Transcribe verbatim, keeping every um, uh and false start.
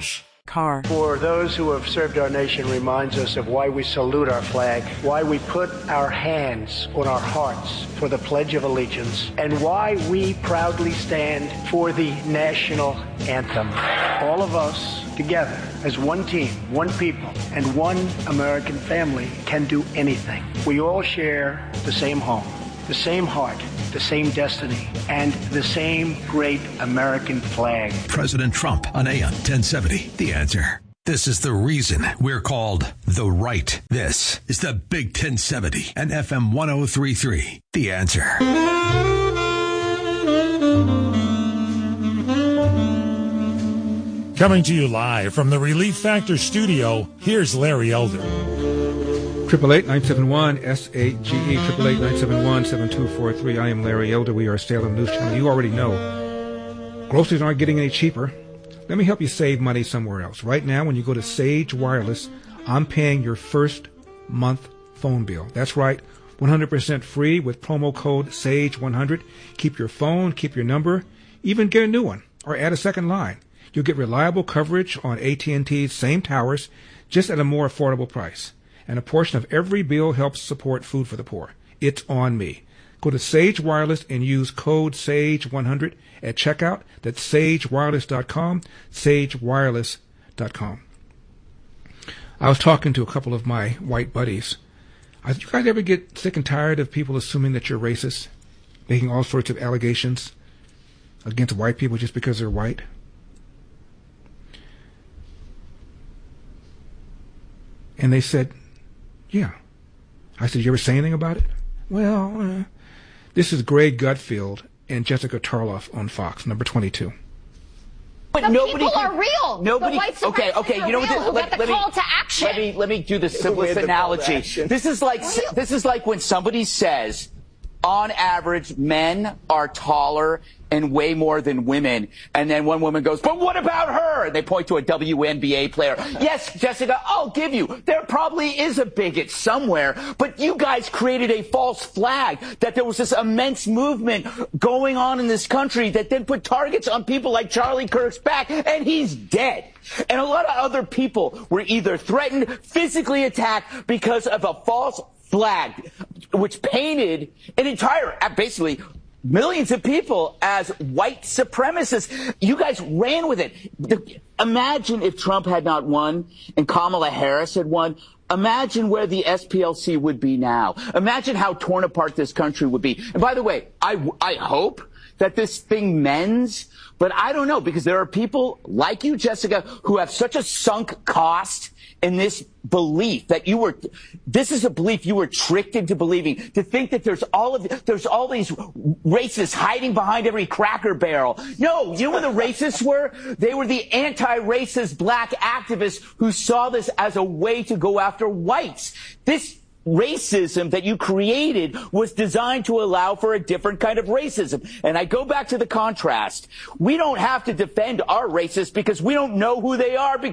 house, car. For those who have served our nation reminds us of why we salute our flag, why we put our hands on our hearts for the Pledge of Allegiance, and why we proudly stand for the national anthem. All of us together as one team, one people, and one American family can do anything. We all share the same home, the same heart, the same destiny, and the same great American flag. President Trump on A M ten seventy. The Answer. This is the reason we're called The Right. This is the Big ten seventy and F M one oh three point three. The Answer. Coming to you live from the Relief Factor studio, here's Larry Elder. Triple eight nine seven one S A G E triple eight nine seven one seven two four three. I am Larry Elder. We are Salem News Channel. You already know groceries aren't getting any cheaper. Let me help you save money somewhere else. Right now, when you go to Sage Wireless, I'm paying your first month phone bill. That's right, one hundred percent free with promo code SAGE one hundred. Keep your phone, keep your number, even get a new one or add a second line. You'll get reliable coverage on A T and T's same towers, just at a more affordable price. And a portion of every bill helps support Food for the Poor. It's on me. Go to Sage Wireless and use code SAGE one hundred at checkout. That's sage wireless dot com, sage wireless dot com. I was talking to a couple of my white buddies. Do you guys ever get sick and tired of people assuming that you're racist, making all sorts of allegations against white people just because they're white? And they said, yeah. I said, you ever say anything about it? Well, uh, this is Greg Gutfield and Jessica Tarloff on Fox, number twenty-two. But Some nobody people can, are real. Nobody. The white okay, supremacists okay. are You know real what? who Let, get let the me call to action. Let me let me do the It's simplest the analogy. This is like Real. this is like when somebody says, on average, men are taller and way more than women. And then one woman goes, but what about her? And they point to a W N B A player. Yes, Jessica, I'll give you. There probably is a bigot somewhere. But you guys created a false flag that there was this immense movement going on in this country that then put targets on people like Charlie Kirk's back, and he's dead. And a lot of other people were either threatened, physically attacked because of a false flag, which painted an entire, basically, millions of people as white supremacists. You guys ran with it. Imagine if Trump had not won and Kamala Harris had won. Imagine where the S P L C would be now. Imagine how torn apart this country would be. And by the way, I, I hope that this thing mends, but I don't know, because there are people like you, Jessica, who have such a sunk cost in this belief that you were, this is a belief you were tricked into believing, to think that there's all of, there's all these racists hiding behind every Cracker Barrel. No, you know what the racists were? They were the anti-racist black activists who saw this as a way to go after whites. This racism that you created was designed to allow for a different kind of racism. And I go back to the contrast. We don't have to defend our racists because we don't know who they are.